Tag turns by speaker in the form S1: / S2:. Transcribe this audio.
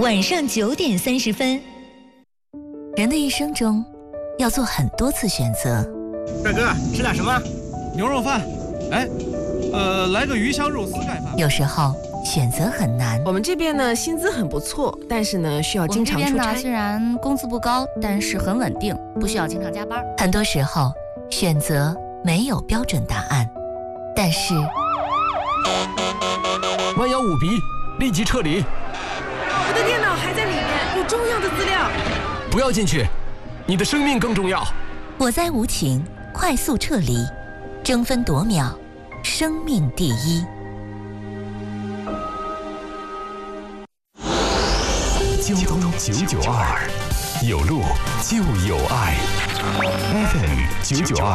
S1: 晚上9点30分。人的一生中，要做很多次选择。
S2: 帅哥，吃点什么？
S3: 牛肉饭。哎，来个鱼香肉丝盖饭。
S1: 有时候选择很难。
S4: 我们这边呢，薪资很不错，但是呢，需要经常出差。
S5: 我们这边呢，虽然工资不高，但是很稳定，不需要经常加班。
S1: 很多时候，选择没有标准答案，但是
S6: 弯腰舞鼻，立即撤离。
S4: 我的电脑还在里面，有重要的资料。
S6: 不要进去，你的生命更重要。
S1: 火灾无情，快速撤离，争分夺秒，生命第一。
S6: 交通992，有路就有爱。FM 992。